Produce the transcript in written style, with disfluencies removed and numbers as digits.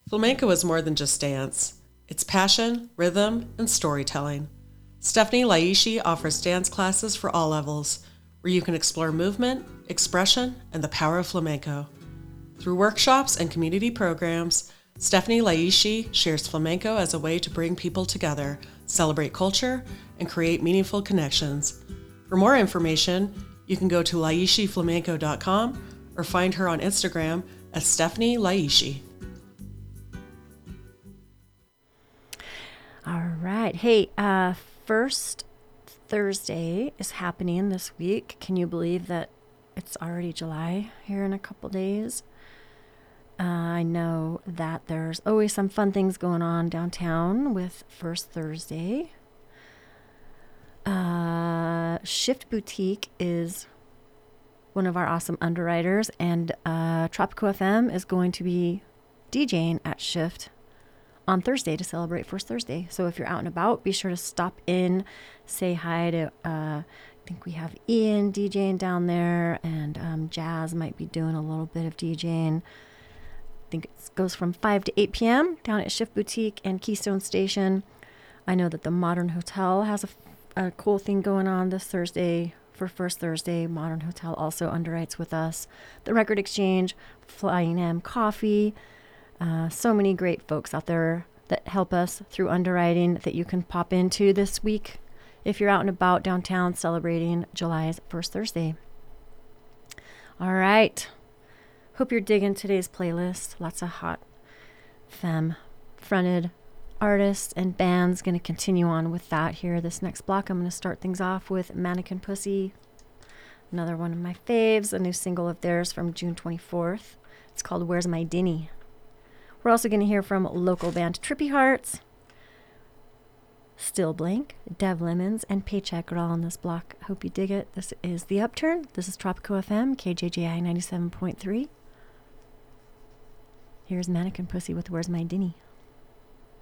Flamenco is more than just dance. It's passion, rhythm, and storytelling. Stephanie Laishi offers dance classes for all levels, where you can explore movement, expression, and the power of flamenco. Through workshops and community programs, Stephanie Laishi shares flamenco as a way to bring people together, celebrate culture, and create meaningful connections. For more information, you can go to laishiflamenco.com or find her on Instagram as Stephanie Laishi. All right. Hey, First Thursday is happening this week. Can you believe that it's already July here in a couple days? I know that there's always some fun things going on downtown with First Thursday. Shift Boutique is one of our awesome underwriters, and Tropico FM is going to be DJing at Shift on Thursday to celebrate First Thursday. So if you're out and about, be sure to stop in, say hi to, I think we have Ian DJing down there, and Jazz might be doing a little bit of DJing. I think it goes from 5 to 8 p.m. down at Shift Boutique and Keystone Station. I know that the Modern Hotel has a cool thing going on this Thursday for First Thursday. Modern Hotel also underwrites with us. The Record Exchange, Flying M Coffee, so many great folks out there that help us through underwriting that you can pop into this week if you're out and about downtown celebrating July's First Thursday. All right. Hope you're digging today's playlist. Lots of hot femme-fronted artists and bands. Going to continue on with that here. This next block, I'm going to start things off with Mannequin Pussy, another one of my faves, a new single of theirs from June 24th. It's called Where's My Dinny. We're also going to hear from local band Trippy Hearts, Still Blank, Dev Lemons, and Paycheck are all on this block. Hope you dig it. This is The Upturn. This is Tropico FM, KJJI 97.3. Here's Mannequin Pussy with Where's My Dinny.